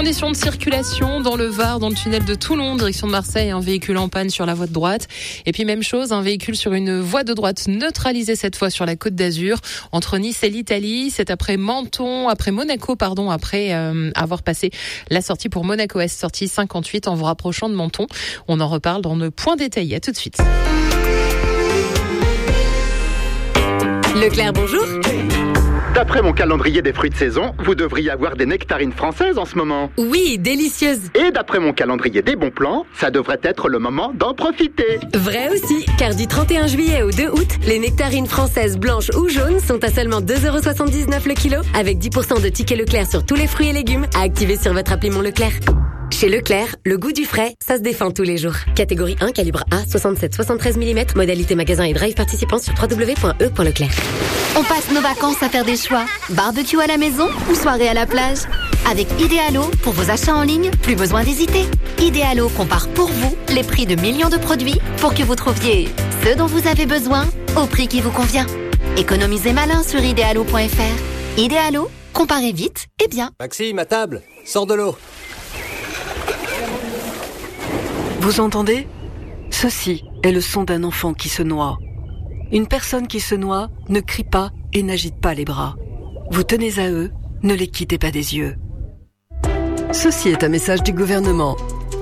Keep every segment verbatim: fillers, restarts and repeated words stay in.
conditions de circulation dans le Var, dans le tunnel de Toulon, direction de Marseille, un véhicule en panne sur la voie de droite. Et puis même chose, un véhicule sur une voie de droite neutralisé cette fois sur la Côte d'Azur, entre Nice et l'Italie. C'est après Menton, après Monaco, pardon, après euh, avoir passé la sortie pour Monaco Est, sortie cinquante-huit en vous rapprochant de Menton. On en reparle dans le point détaillé. À tout de suite. Leclerc, bonjour. D'après mon calendrier des fruits de saison, vous devriez avoir des nectarines françaises en ce moment. Oui, délicieuses. Et d'après mon calendrier des bons plans, ça devrait être le moment d'en profiter. Vrai aussi, car du trente et un juillet au deux août, les nectarines françaises blanches ou jaunes sont à seulement deux euros soixante-dix-neuf le kilo, avec dix pour cent de tickets Leclerc sur tous les fruits et légumes à activer sur votre appli Mon Leclerc. Chez Leclerc, le goût du frais, ça se défend tous les jours. Catégorie un, calibre A, soixante-sept soixante-treize millimètres, modalité magasin et drive participant sur w w w point e point leclerc. On passe nos vacances à faire des choix. Barbecue à la maison ou soirée à la plage? Avec Idealo, pour vos achats en ligne, plus besoin d'hésiter. Idealo compare pour vous les prix de millions de produits pour que vous trouviez ce dont vous avez besoin au prix qui vous convient. Économisez malin sur idealo point f r. Idealo, comparez vite et bien. Maxime, à table, sors de l'eau. Vous entendez ? Ceci est le son d'un enfant qui se noie. Une personne qui se noie ne crie pas et n'agite pas les bras. Vous tenez à eux, ne les quittez pas des yeux. Ceci est un message du gouvernement.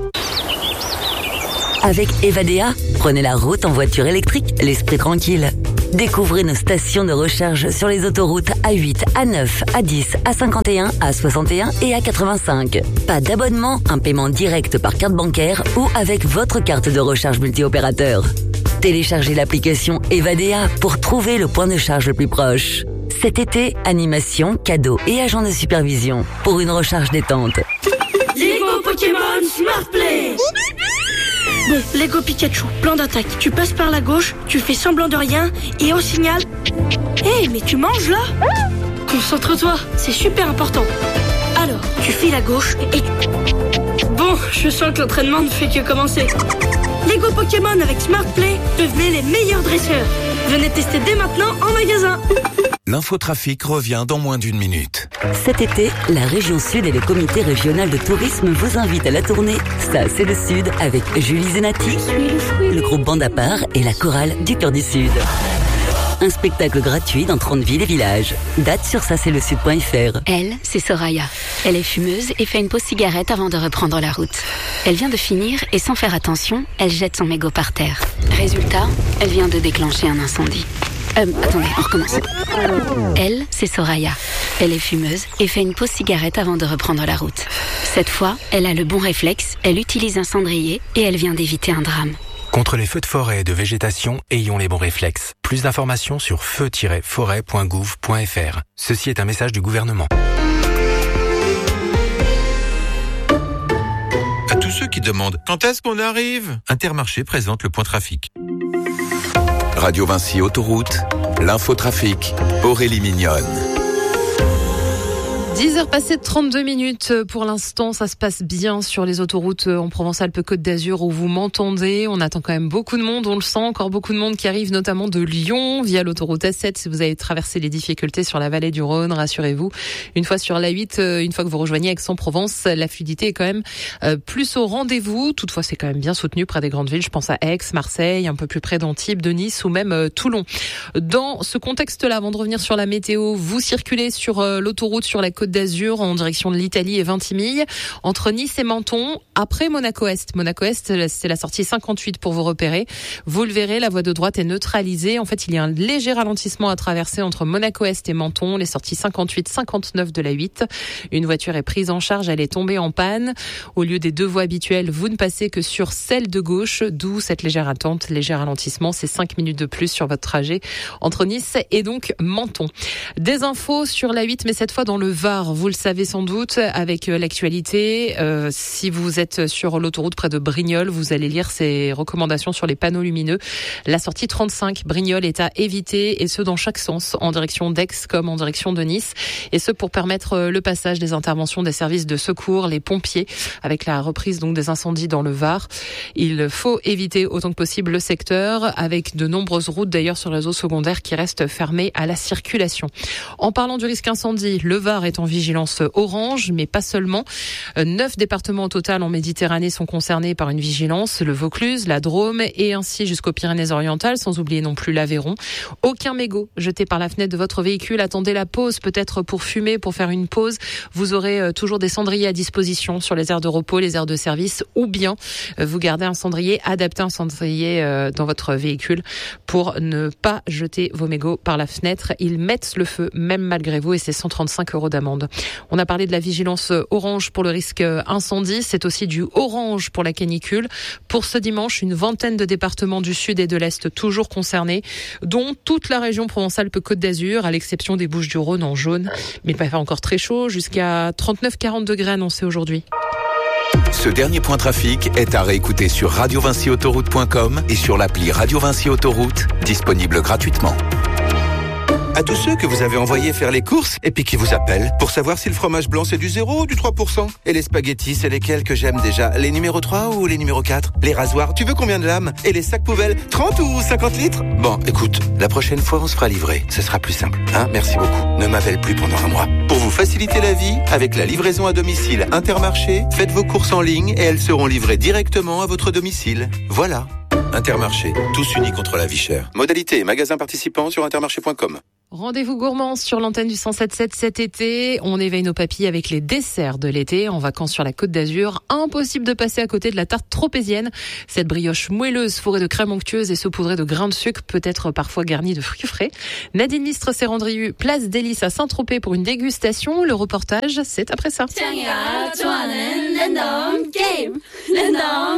Avec Evadea, prenez la route en voiture électrique, l'esprit tranquille. Découvrez nos stations de recharge sur les autoroutes A huit, A neuf, A dix, A cinquante et un, A soixante et un et A quatre-vingt-cinq. Pas d'abonnement, un paiement direct par carte bancaire ou avec votre carte de recharge multi-opérateur. Téléchargez l'application Evadea pour trouver le point de charge le plus proche. Cet été, animation, cadeaux et agents de supervision pour une recharge détente. Lego Pokémon Smart Play. Bon, Lego Pikachu, plan d'attaque. Tu passes par la gauche, tu fais semblant de rien et au signal... Hé, hey, mais tu manges là? Concentre-toi, c'est super important. Alors, tu files à gauche et... Bon, je sens que l'entraînement ne fait que commencer. Lego Pokémon avec Smart Play, devenez les meilleurs dresseurs. Venez tester dès maintenant en magasin. L'infotrafic revient dans moins d'une minute. Cet été, la région Sud et le comité régional de tourisme vous invitent à la tournée Ça c'est le Sud avec Julie Zenati, le groupe Bande à part et la chorale du Cœur du Sud. Un spectacle gratuit dans trente villes et villages. Date sur ça c'est le sud point f r. Elle, c'est Soraya. Elle est fumeuse et fait une pause cigarette avant de reprendre la route. Elle vient de finir et sans faire attention, elle jette son mégot par terre. Résultat, elle vient de déclencher un incendie. Euh, attendez, on recommence. Elle, c'est Soraya. Elle est fumeuse et fait une pause cigarette avant de reprendre la route. Cette fois, elle a le bon réflexe, elle utilise un cendrier et elle vient d'éviter un drame. Contre les feux de forêt et de végétation, ayons les bons réflexes. Plus d'informations sur feu tiret forêt point gouv point f r. Ceci est un message du gouvernement. À tous ceux qui demandent quand est-ce qu'on arrive, Intermarché présente le point trafic. Radio Vinci Autoroute, l'infotrafic, Aurélie Mignonne. dix heures passées de trente-deux minutes. Pour l'instant, ça se passe bien sur les autoroutes en Provence-Alpes-Côte d'Azur où vous m'entendez. On attend quand même beaucoup de monde, on le sent. Encore beaucoup de monde qui arrive notamment de Lyon via l'autoroute A sept. Si vous avez traversé les difficultés sur la vallée du Rhône, rassurez-vous. Une fois sur l'A huit, une fois que vous rejoignez Aix-en-Provence, la fluidité est quand même plus au rendez-vous. Toutefois, c'est quand même bien soutenu près des grandes villes. Je pense à Aix, Marseille, un peu plus près d'Antibes, de Nice ou même Toulon. Dans ce contexte-là, avant de revenir sur la météo, vous circulez sur l'autoroute sur la Côte d'Azur en direction de l'Italie et Vintimille, entre Nice et Menton, après Monaco Est. Monaco Est, c'est la sortie cinquante-huit pour vous repérer. Vous le verrez, la voie de droite est neutralisée. En fait, il y a un léger ralentissement à traverser entre Monaco Est et Menton, les sorties cinquante-huit cinquante-neuf de la huit. Une voiture est prise en charge, elle est tombée en panne. Au lieu des deux voies habituelles, vous ne passez que sur celle de gauche, d'où cette légère attente, léger ralentissement. C'est cinq minutes de plus sur votre trajet entre Nice et donc Menton. Des infos sur la huit, mais cette fois dans le Var. Vous le savez sans doute, avec l'actualité, euh, si vous êtes sur l'autoroute près de Brignoles, vous allez lire ces recommandations sur les panneaux lumineux. La sortie trente-cinq, Brignoles, est à éviter, et ce dans chaque sens, en direction d'Aix comme en direction de Nice, et ce pour permettre le passage des interventions des services de secours, les pompiers, avec la reprise donc des incendies dans le Var. Il faut éviter autant que possible le secteur, avec de nombreuses routes d'ailleurs sur le réseau secondaire qui restent fermées à la circulation. En parlant du risque incendie, le Var est en vigilance orange, mais pas seulement. Neuf départements au total en Méditerranée sont concernés par une vigilance, le Vaucluse, la Drôme et ainsi jusqu'aux Pyrénées-Orientales, sans oublier non plus l'Aveyron. Aucun mégot jeté par la fenêtre de votre véhicule. Attendez la pause, peut-être pour fumer, pour faire une pause. Vous aurez toujours des cendriers à disposition sur les aires de repos, les aires de service, ou bien vous gardez un cendrier, adaptez un cendrier dans votre véhicule pour ne pas jeter vos mégots par la fenêtre. Ils mettent le feu, même malgré vous, et c'est cent trente-cinq euros d'amende. On a parlé de la vigilance orange pour le risque incendie. C'est aussi du orange pour la canicule. Pour ce dimanche, une vingtaine de départements du sud et de l'est toujours concernés, dont toute la région Provence-Alpes-Côte d'Azur, à l'exception des Bouches-du-Rhône en jaune. Mais il va faire encore très chaud, jusqu'à trente-neuf à quarante degrés annoncés aujourd'hui. Ce dernier point trafic est à réécouter sur radio vinci autoroute point com et sur l'appli Radio Vinci Autoroute, disponible gratuitement. À tous ceux que vous avez envoyés faire les courses et puis qui vous appellent pour savoir si le fromage blanc c'est du zéro ou du trois pour cent. Et les spaghettis, c'est lesquels que j'aime déjà? Les numéros trois ou les numéros quatre? Les rasoirs, tu veux combien de lames? Et les sacs poubelles, trente ou cinquante litres? Bon, écoute, la prochaine fois on se fera livrer. Ce sera plus simple. Hein, merci beaucoup. Ne m'appelle plus pendant un mois. Pour vous faciliter la vie, avec la livraison à domicile Intermarché, faites vos courses en ligne et elles seront livrées directement à votre domicile. Voilà. Intermarché, tous unis contre la vie chère. Modalité, magasin participant sur intermarché point com. Rendez-vous gourmand sur l'antenne du cent sept sept cet été. On éveille nos papilles avec les desserts de l'été en vacances sur la Côte d'Azur. Impossible de passer à côté de la tarte tropézienne. Cette brioche moelleuse fourrée de crème onctueuse et saupoudrée de grains de sucre, peut-être parfois garnie de fruits frais. Nadine Listre s'est rendue place d'Hélice à Saint-Tropez pour une dégustation. Le reportage, c'est après ça.